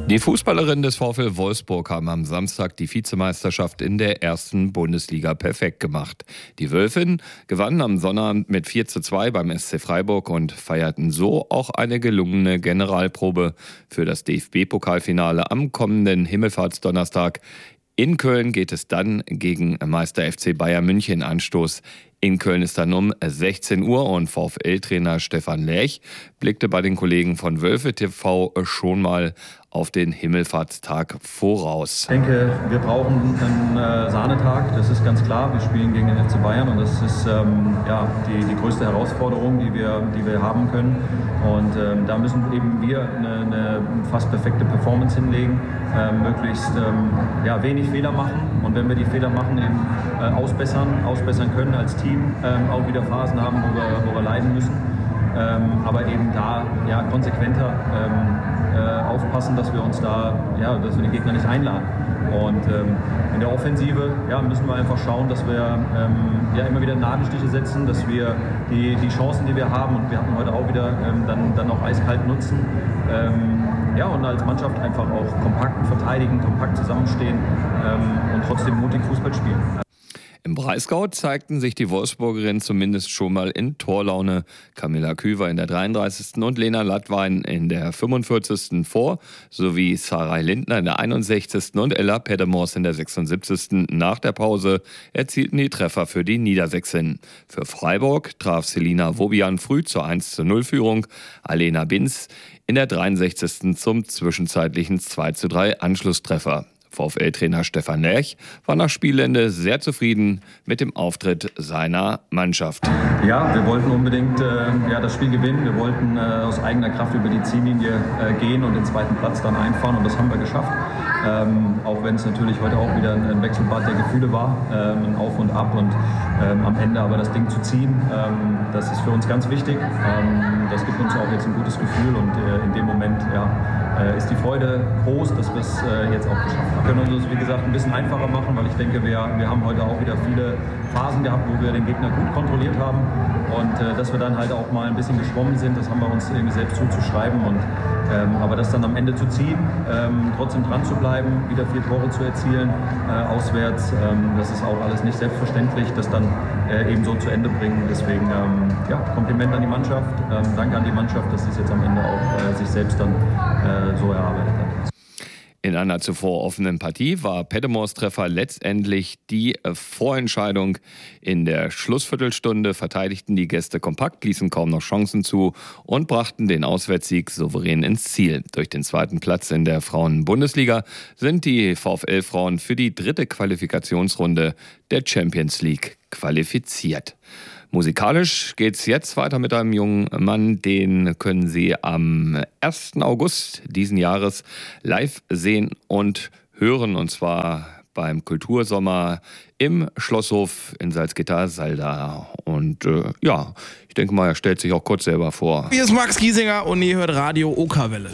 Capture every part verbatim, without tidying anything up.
Die Fußballerinnen des VfL Wolfsburg haben am Samstag die Vizemeisterschaft in der ersten Bundesliga perfekt gemacht. Die Wölfinnen gewannen am Sonnabend mit vier zu zwei beim S C Freiburg und feierten so auch eine gelungene Generalprobe für das D F B-Pokalfinale am kommenden Himmelfahrtsdonnerstag. In Köln geht es dann gegen Meister F C Bayern München Anstoß. In Köln ist dann um sechzehn Uhr und VfL-Trainer Stefan Lerch blickte bei den Kollegen von Wölfe T V schon mal auf den Himmelfahrtstag voraus. Ich denke, wir brauchen einen äh, Sahnetag, das ist ganz klar. Wir spielen gegen den F C Bayern und das ist ähm, ja, die, die größte Herausforderung, die wir, die wir haben können. Und ähm, da müssen eben wir eine, eine fast perfekte Performance hinlegen, äh, möglichst ähm, ja, wenig Fehler machen und wenn wir die Fehler machen, eben äh, ausbessern, ausbessern können als Team, ähm, auch wieder Phasen haben, wo wir, wo wir leiden müssen. Ähm, aber eben da ja, konsequenter ähm, äh, aufpassen, dass wir uns da, ja, dass wir den Gegner nicht einladen. Und ähm, in der Offensive ja, müssen wir einfach schauen, dass wir ähm, ja, immer wieder Nadelstiche setzen, dass wir die, die Chancen, die wir haben, und wir hatten heute auch wieder, ähm, dann, dann auch eiskalt nutzen. Ähm, ja, und als Mannschaft einfach auch kompakt verteidigen, kompakt zusammenstehen ähm, und trotzdem mutig Fußball spielen. Im Breisgau zeigten sich die Wolfsburgerinnen zumindest schon mal in Torlaune. Camilla Küver in der dreiunddreißigsten und Lena Lattwein in der fünfundvierzigsten vor, sowie Sarai Lindner in der einundsechzigsten und Ella Pedemors in der sechsundsiebzigsten nach der Pause erzielten die Treffer für die Niedersächsinnen. Für Freiburg traf Selina Wobian früh zur eins zu null Führung, Alena Binz in der dreiundsechzigsten zum zwischenzeitlichen zwei zu drei Anschlusstreffer. VfL-Trainer Stefan Lerch war nach Spielende sehr zufrieden mit dem Auftritt seiner Mannschaft. Ja, wir wollten unbedingt äh, ja, das Spiel gewinnen. Wir wollten äh, aus eigener Kraft über die Ziellinie äh, gehen und den zweiten Platz dann einfahren und das haben wir geschafft. Ähm, auch wenn es natürlich heute auch wieder ein Wechselbad der Gefühle war, ähm, ein Auf und Ab und ähm, am Ende aber das Ding zu ziehen, ähm, das ist für uns ganz wichtig. Ähm, das gibt uns auch jetzt ein gutes Gefühl und äh, in dem Moment ja, äh, ist die Freude groß, dass wir es äh, jetzt auch geschafft haben. Wir können uns das, wie gesagt, ein bisschen einfacher machen, weil ich denke, wir, wir haben heute auch wieder viele Phasen gehabt, wo wir den Gegner gut kontrolliert haben und äh, dass wir dann halt auch mal ein bisschen geschwommen sind, das haben wir uns irgendwie selbst zuzuschreiben und ähm, aber das dann am Ende zu ziehen, ähm, trotzdem dran zu bleiben, wieder vier Tore zu erzielen, äh, auswärts, ähm, das ist auch alles nicht selbstverständlich, das dann äh, eben so zu Ende bringen. Deswegen ähm, ja, Kompliment an die Mannschaft, ähm, danke an die Mannschaft, dass sie es jetzt am Ende auch äh, sich selbst dann äh, so erarbeitet hat. In einer zuvor offenen Partie war Pedemors Treffer letztendlich die Vorentscheidung. In der Schlussviertelstunde verteidigten die Gäste kompakt, ließen kaum noch Chancen zu und brachten den Auswärtssieg souverän ins Ziel. Durch den zweiten Platz in der Frauen-Bundesliga sind die VfL-Frauen für die dritte Qualifikationsrunde der Champions League qualifiziert. Musikalisch geht's jetzt weiter mit einem jungen Mann, den können Sie am ersten August diesen Jahres live sehen und hören, und zwar beim Kultursommer im Schlosshof in Salzgitter-Salda. Und äh, ja, ich denke mal, er stellt sich auch kurz selber vor. Hier ist Max Giesinger und ihr hört Radio Okerwelle.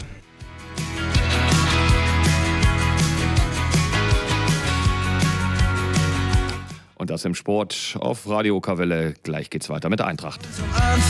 Und das im Sport auf Radio Okerwelle. Gleich geht's weiter mit Eintracht.